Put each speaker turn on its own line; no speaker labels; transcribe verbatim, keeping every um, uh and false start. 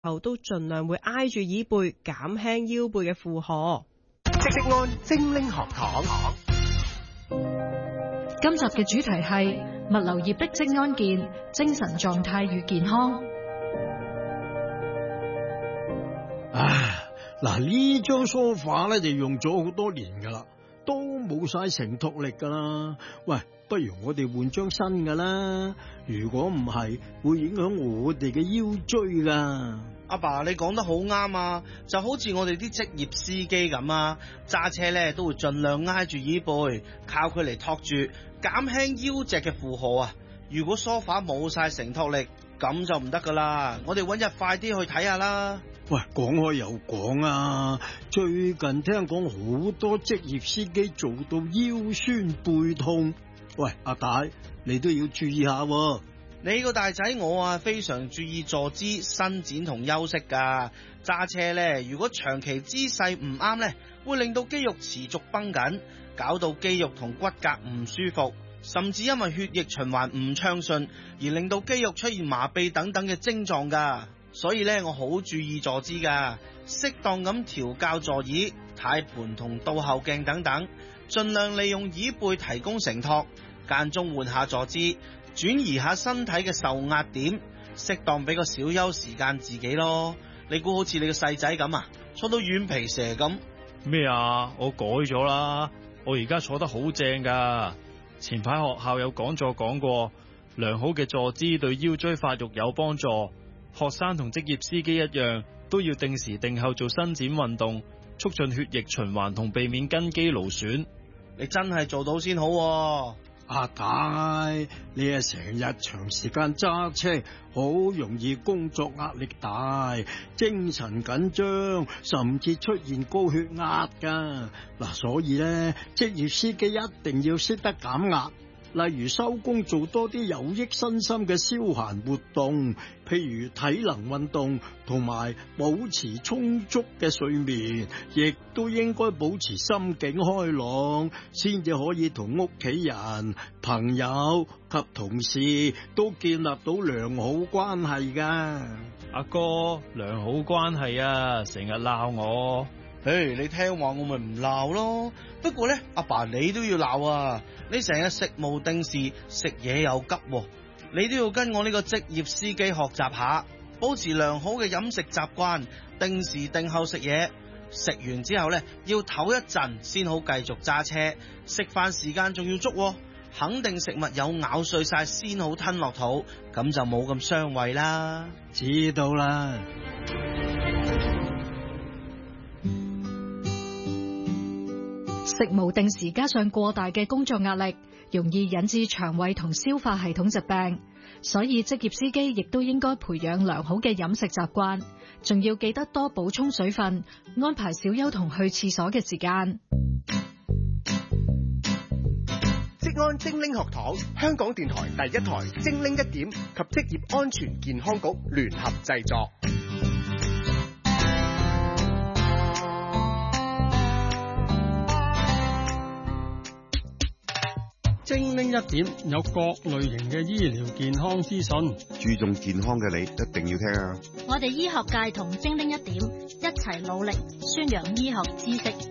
後都盡量會挨住椅背，減輕腰背嘅負荷。
職安精靈學堂。
今集嘅主題係物流業的職安健、精神狀態與健康。
唉，嗱，呢張梳化咧就用咗好多年噶啦，都冇晒承托力噶啦。喂，不如我哋換張新噶啦。如果唔係，會影響我哋嘅腰椎噶。
阿爸，你講得好啱啊！就好似我哋啲職業司機咁啊，揸車咧都會盡量挨住椅背，靠佢嚟托住，減輕腰脊嘅負荷啊！如果梳化冇晒承托力，咁就唔得噶啦！我哋搵日快啲去睇下啦。
喂，講開又講啊，最近聽講好多職業司機做到腰酸背痛。喂，阿大，你都要注意下喎。
你個大仔我啊非常注意坐姿、伸展同休息噶。揸車咧，如果長期姿勢唔啱咧，會令到肌肉持續繃緊，搞到肌肉同骨骼唔舒服，甚至因為血液循環唔暢順而令到肌肉出現麻痹等等嘅症狀噶。所以咧，我好注意坐姿噶，適當咁調校座椅、軚盤同倒後鏡等等，盡量利用椅背提供承托，間中換下坐姿，轉移下身體嘅受壓點，適當俾個小休時間自己咯。你估好似你個細仔咁啊，坐到軟皮蛇咁
咩啊？我改咗啦，我而家坐得好正噶。前排學校有講座講過，良好嘅坐姿對腰椎發育有幫助。學生同職業司機一樣，都要定時定候做伸展運動，促進血液循環同避免筋肌勞損。
你真係做到先好喎。
阿大，你啊成日長時間揸車，好容易工作壓力大，精神緊張，甚至出現高血壓噶。嗱，所以咧，職業司機一定要識得減壓。例如收工做多啲有益身心嘅消閒活動，譬如體能運動，同埋保持充足嘅睡眠，亦都應該保持心境開朗，先至可以同屋企人、朋友及同事都建立到良好關係噶。
阿哥，良好關係啊，成日鬧我。
誒，你聽話我咪唔鬧咯。不過咧，阿爸你都要鬧啊！你成日食無定時，食嘢又急，你都要跟我呢個職業司機學習下，保持良好嘅飲食習慣，定時定候食嘢。食完之後咧，要唞一陣先好繼續揸車。食飯時間仲要足，肯定食物有咬碎晒先好吞落肚，咁就冇咁傷胃啦。
知道啦。
食無定時加上過大嘅工作壓力，容易引致腸胃同消化系統疾病，所以職業司機亦都應該培養良好嘅飲食習慣，仲要記得多補充水分，安排小休同去廁所嘅時間。
職安精靈學堂，香港電台第一台精靈一點及職業安全健康局聯合製作。
精靈一點有各類型嘅醫療健康資訊，
注重健康嘅你一定要聽啊！
我哋醫學界同精靈一點一齊努力宣揚醫學知識。